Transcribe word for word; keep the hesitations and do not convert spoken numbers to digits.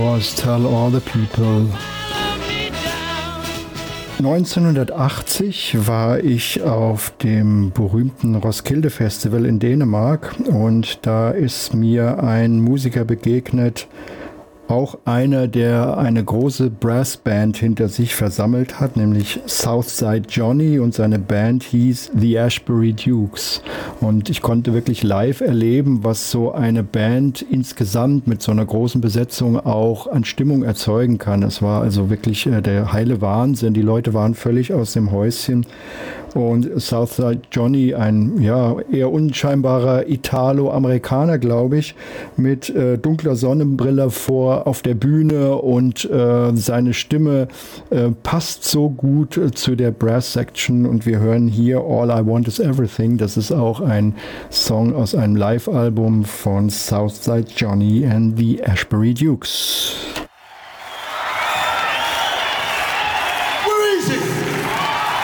Was tell all the people. neunzehnhundertachtzig war ich auf dem berühmten Roskilde Festival in Dänemark und da ist mir ein Musiker begegnet, auch einer, der eine große Brassband hinter sich versammelt hat, nämlich Southside Johnny, und seine Band hieß The Ashbury Dukes. Und ich konnte wirklich live erleben, was so eine Band insgesamt mit so einer großen Besetzung auch an Stimmung erzeugen kann. Es war also wirklich äh, der heile Wahnsinn. Die Leute waren völlig aus dem Häuschen. Und Southside Johnny, ein ja eher unscheinbarer Italo-Amerikaner, glaube ich, mit äh, dunkler Sonnenbrille vor auf der Bühne, und äh, seine Stimme äh, passt so gut äh, zu der Brass-Section, und wir hören hier All I Want Is Everything. Das ist auch ein Song aus einem Live-Album von Southside Johnny and the Ashbury Dukes.